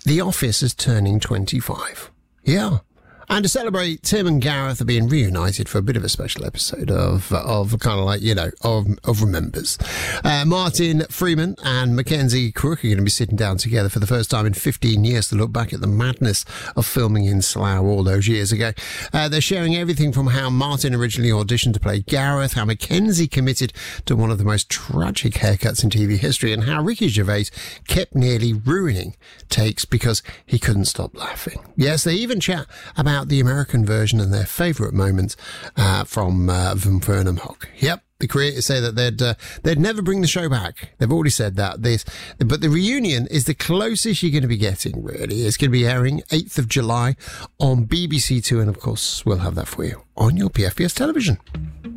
The Office is turning 25. Yeah. And to celebrate, Tim and Gareth are being reunited for a bit of a special episode of kind of like, of Remembers. Martin Freeman and Mackenzie Crook are going to be sitting down together for the first time in 15 years to look back at the madness of filming in Slough all those years ago. They're sharing everything from how Martin originally auditioned to play Gareth, how Mackenzie committed to one of the most tragic haircuts in TV history, and how Ricky Gervais kept nearly ruining takes because he couldn't stop laughing. Yes, they even chat about the American version and their favourite moments from Burnham Hog. Yep, the creators say that they'd never bring the show back. They've already said that. But the reunion is the closest you're going to be getting, really. It's going to be airing 8th of July on BBC Two, and of course we'll have that for you on your PFBS television.